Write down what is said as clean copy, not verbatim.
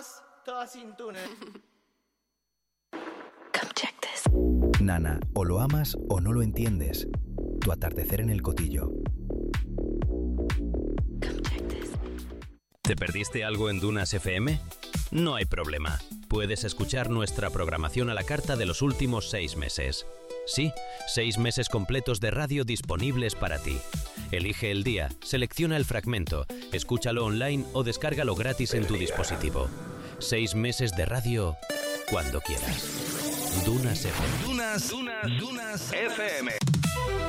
más, todas sin túnel. Come check this. Nana, o lo amas o no lo entiendes. Tu atardecer en el Cotillo. Come check this. ¿Te perdiste algo en Dunas FM? No hay problema. Puedes escuchar nuestra programación a la carta de los últimos 6 meses. Sí, 6 meses completos de radio disponibles para ti. Elige el día, selecciona el fragmento, escúchalo online o descárgalo gratis en tu dispositivo. 6 meses de radio cuando quieras. Dunas FM. Dunas FM.